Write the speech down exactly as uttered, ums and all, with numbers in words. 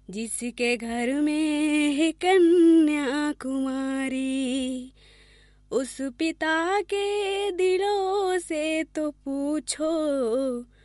जिसके घर में है कन्या कुमारी, उस पिता के दिलों से तो पूछो